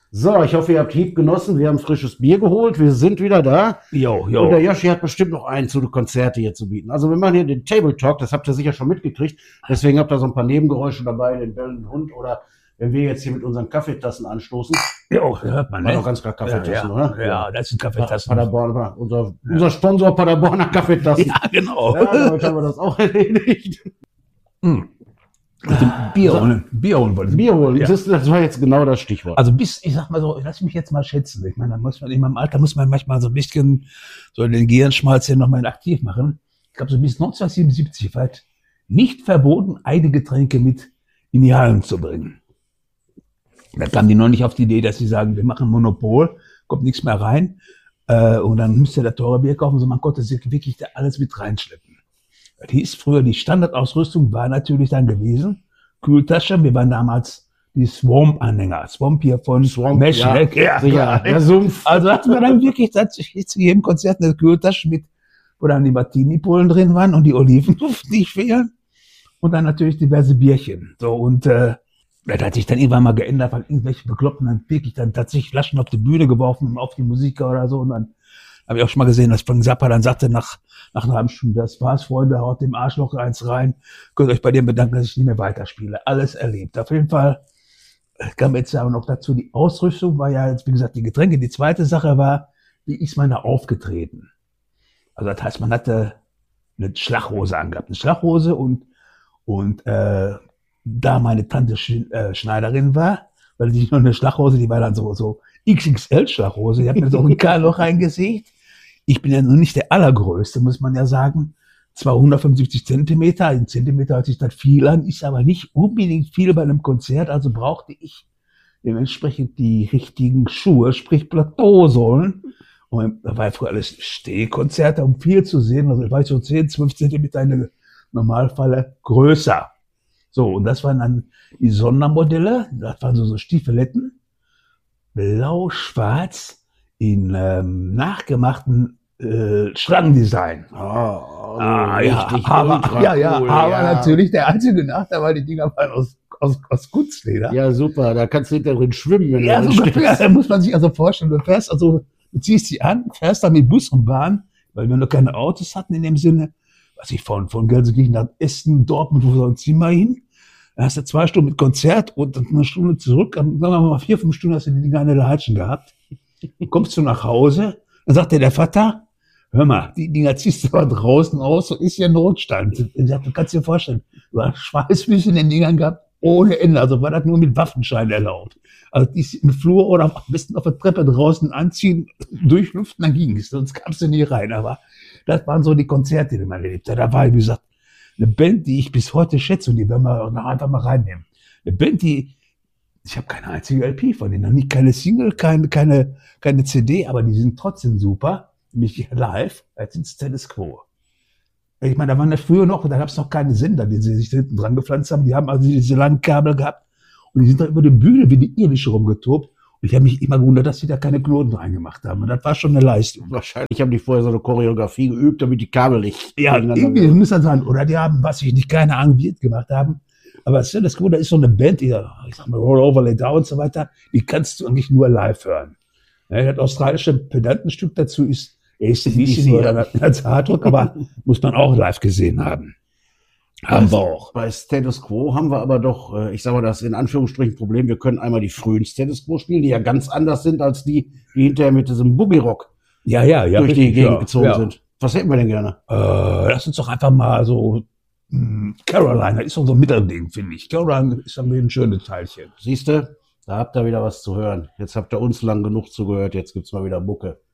So, ich hoffe, ihr habt Hieb genossen. Wir haben frisches Bier geholt. Wir sind wieder da. Jo. Und der Yoshi hat bestimmt noch ein zu Konzerte hier zu bieten. Also wir machen hier den Table Talk, das habt ihr sicher schon mitgekriegt. Deswegen habt ihr so ein paar Nebengeräusche dabei, den bellenden Hund oder wenn wir jetzt hier mit unseren Kaffeetassen anstoßen. Jo, hört man, War ne? doch ganz klar Kaffeetassen, Ja, oder? ja, das sind Kaffeetassen. Paderborn, unser Sponsor Paderborner Kaffeetassen. Ja, genau. Ja, damit haben wir das auch erledigt. Mit dem Bier holen. Bier holen wollte ich. Bier holen, Ja. das war jetzt genau das Stichwort. Also ich sag mal so, lass mich jetzt mal schätzen. Ich meine, da muss man in meinem Alter manchmal so ein bisschen so den Gehirnschmalz hier nochmal aktiv machen. Ich glaube, so bis 1977 war es nicht verboten, eigene Getränke mit in die Hallen zu bringen. Da kamen die noch nicht auf die Idee, dass sie sagen, wir machen Monopol, kommt nichts mehr rein. Und dann müsst ihr da teure Bier kaufen. So, man konnte sich wirklich da alles mit reinschleppen. Das hieß früher, die Standardausrüstung war natürlich dann gewesen, Kühltasche, wir waren damals die Swamp-Anhänger, Swamp hier von Mesh, ja, ne? Ja, sicher, der Sumpf. also hatten wir dann wirklich tatsächlich zu jedem Konzert eine Kühltasche mit, wo dann die Martini-Pullen drin waren und die Olivenduft nicht fehlen und dann natürlich diverse Bierchen. So, und das hat sich dann irgendwann mal geändert, weil irgendwelche Bekloppten dann wirklich dann tatsächlich Flaschen auf die Bühne geworfen, auf die Musiker oder so, und dann habe ich auch schon mal gesehen, dass Frank Zappa dann sagte nach einer halben Stunde, das war's, Freunde, haut dem Arschloch eins rein, könnt euch bei dem bedanken, dass ich nicht mehr weiterspiele. Alles erlebt. Auf jeden Fall kam jetzt aber noch dazu, die Ausrüstung war ja jetzt, wie gesagt, die Getränke. Die zweite Sache war, wie ist man da aufgetreten? Also das heißt, man hatte eine Schlaghose angehabt. Eine Schlaghose und da meine Tante Schneiderin war, weil die noch eine Schlaghose, die war dann so XXL-Schlaghose, die hat mir so ein K-Loch reingesägt. Ich bin ja nun nicht der Allergrößte, muss man ja sagen. Zwar 175 Zentimeter, ein Zentimeter hört sich das viel an, ist aber nicht unbedingt viel bei einem Konzert, also brauchte ich dementsprechend die richtigen Schuhe, sprich Plateausohlen. Und da war ja früher alles Stehkonzerte, um viel zu sehen, also war ich so 10, 12 Zentimeter in der Normalfalle größer. So, und das waren dann die Sondermodelle, das waren so Stiefeletten, blau-schwarz in nachgemachten Schlangendesign. Richtig aber cool, natürlich der einzige Nachteil war, die Dinger waren aus Kunstleder. Ja, super, da kannst du hinter drin schwimmen, wenn Ja, du so drin ungefähr, stehst. da muss man sich also vorstellen, du ziehst die an, fährst dann mit Bus und Bahn, weil wir noch keine Autos hatten in dem Sinne, was ich von Gelsenkirchen nach Essen, Dortmund, wo so ein Zimmer hin. Da hast du 2 Stunden mit Konzert und dann eine Stunde zurück. Dann sagen wir mal 4, 5 Stunden hast du die Dinger an der Latschen gehabt. Kommst du nach Hause, dann sagt dir der Vater, hör mal, die Dinger ziehst du aber draußen aus, so ist ja Notstand. Er sagt, du kannst dir vorstellen, du hast Schweißfüße in den Dingern gehabt, ohne Ende. Also war das nur mit Waffenschein erlaubt. Also die im Flur oder am besten auf der Treppe draußen anziehen, durchlüften, dann ging es. Sonst kamst du nie rein. Aber das waren so die Konzerte, die man erlebt hat. Da war, wie gesagt, eine Band, die ich bis heute schätze, und die werden wir noch einfach mal reinnehmen. Eine Band, ich habe keine einzige LP von denen, noch nie keine Single, keine CD, aber die sind trotzdem super, nämlich live, als ins Status Quo. Ich meine, da waren ja früher noch, da gab es noch keine Sender, die sie sich hinten dran gepflanzt haben, die haben also diese langen Kabel gehabt und die sind da über die Bühne wie die Irische rumgetobt. Und ich habe mich immer gewundert, dass sie da keine Knoten reingemacht haben. Und das war schon eine Leistung. Wahrscheinlich haben die vorher so eine Choreografie geübt, damit die Kabel nicht Ja, irgendwie muss das sein. Oder die haben, was ich nicht, keine Ahnung, wie die gemacht haben. Aber Status Quo, da ist so eine Band, die, ich sag mal, Roll Over, Lay Down und so weiter, die kannst du eigentlich nur live hören. Ja, das australische Pedantenstück dazu ist AC/DC oder als Hardrock, aber muss man auch live gesehen haben. Haben wir auch. Bei Status Quo haben wir aber doch, ich sag mal, das in Anführungsstrichen Problem, wir können einmal die frühen Status Quo spielen, die ja ganz anders sind als die hinterher mit diesem Boogie-Rock Ja, durch die Gegend gezogen ja. sind. Was hätten wir denn gerne? Lass uns doch einfach mal so Carolina ist so ein Mittelding, finde ich. Carolina ist ein schönes Teilchen. Siehst du, da habt ihr wieder was zu hören. Jetzt habt ihr uns lang genug zugehört, jetzt gibt's mal wieder Mucke.